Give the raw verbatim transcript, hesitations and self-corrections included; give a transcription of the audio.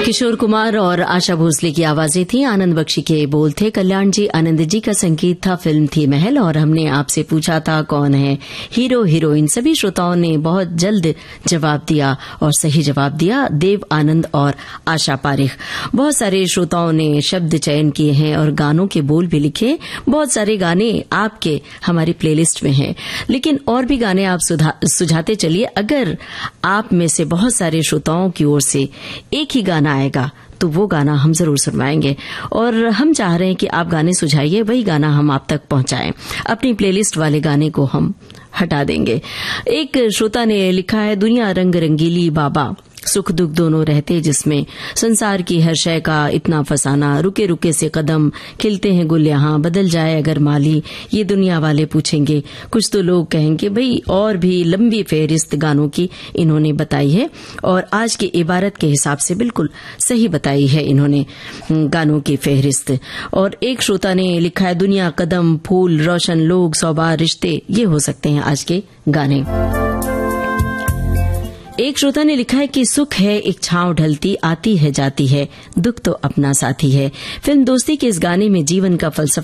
किशोर कुमार और आशा भोसले की आवाजें थी। आनंद बख्शी के बोल थे। कल्याण जी आनंद जी का संगीत था। फिल्म थी महल। और हमने आपसे पूछा था कौन है हीरो हीरोइन। सभी श्रोताओं ने बहुत जल्द जवाब दिया और सही जवाब दिया, देव आनंद और आशा पारिख। बहुत सारे श्रोताओं ने शब्द चयन किए हैं और गानों के बोल भी लिखे। बहुत सारे गाने आपके हमारी प्लेलिस्ट में हैं, लेकिन और भी गाने आप सुझाते चलिए। अगर आप में से बहुत सारे श्रोताओं की ओर से एक ही गाना आएगा तो वो गाना हम जरूर सुनवाएंगे। और हम चाह रहे हैं कि आप गाने सुझाइए, वही गाना हम आप तक पहुंचाएं। अपनी प्लेलिस्ट वाले गाने को हम हटा देंगे। एक श्रोता ने लिखा है, दुनिया रंग रंगीली बाबा, सुख दुख दोनों रहते जिसमें, संसार की हर शय का इतना फसाना, रुके रुके से कदम, खिलते हैं गुल यहाँ, बदल जाए अगर माली, ये दुनिया वाले पूछेंगे। कुछ तो लोग कहेंगे भाई। और भी लंबी फेहरिस्त गानों की इन्होंने बताई है और आज की इबारत के हिसाब से बिल्कुल सही बताई है इन्होंने गानों की फेहरिस्त। और एक श्रोता ने लिखा है, दुनिया कदम, फूल, रोशन लोग, सौबार रिश्ते, ये हो सकते हैं आज के गाने। एक श्रोता ने लिखा है कि सुख है एक छांव ढलती, आती है जाती है, दुख तो अपना साथी है। फिल्म दोस्ती के इस गाने में जीवन का फलसफा